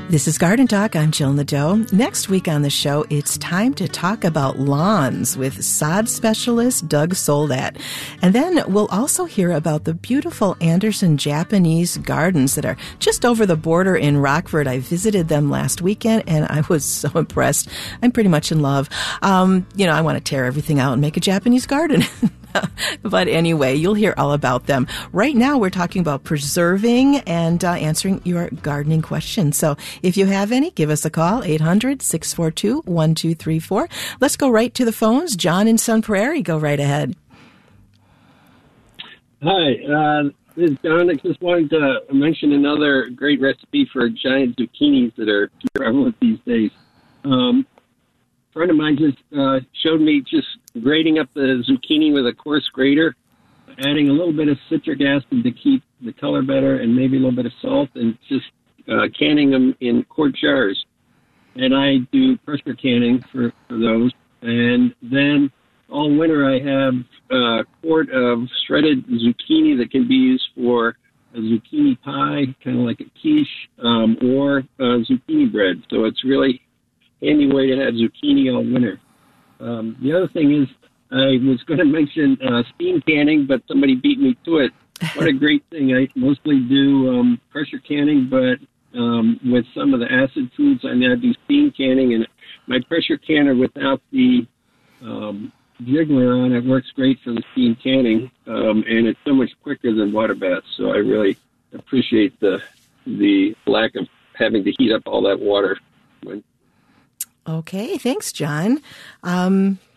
This is Garden Talk. I'm Jill Nadeau. Next week on the show, it's time to talk about lawns with sod specialist Doug Soldat. And then we'll also hear about the beautiful Anderson Japanese gardens that are just over the border in Rockford. I visited them last weekend and I was so impressed. I'm pretty much in love. I want to tear everything out and make a Japanese garden. But anyway, you'll hear all about them. Right now, we're talking about preserving and answering your gardening questions. So if you have any, give us a call, 800-642-1234. Let's go right to the phones. John in Sun Prairie, go right ahead. Hi, this is John. I just wanted to mention another great recipe for giant zucchinis that are prevalent these days. A friend of mine just showed me just grating up the zucchini with a coarse grater, adding a little bit of citric acid to keep the color better, and maybe a little bit of salt, and just canning them in quart jars. And I do pressure canning for those. And then all winter I have a quart of shredded zucchini that can be used for a zucchini pie, kind of like a quiche, or zucchini bread. So it's really handy way to have zucchini all winter. The other thing is, I was going to mention steam canning, but somebody beat me to it. What a great thing. I mostly do pressure canning, but with some of the acid foods, I now do steam canning. And my pressure canner without the jiggler on it works great for the steam canning, and it's so much quicker than water baths. So I really appreciate the lack of having to heat up all that water. Okay, thanks, John.